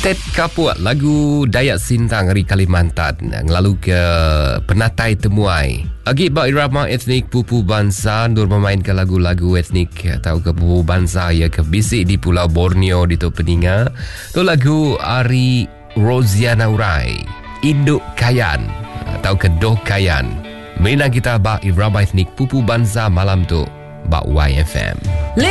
Ted Kapuat, lagu Dayak Sintang dari Kalimantan, lalu ke Penatai Temuai. Lagi bak irama etnik pupu bangsa, Nur memainkan lagu-lagu etnik atau ke pupu bangsa ya ke bisik di Pulau Borneo di tu peninga. Tu lagu Ari Rosiana Urai, Induk Kayan atau ke Doh Kayan. Menang kita bak irama etnik pupu bangsa malam tu bak YFM.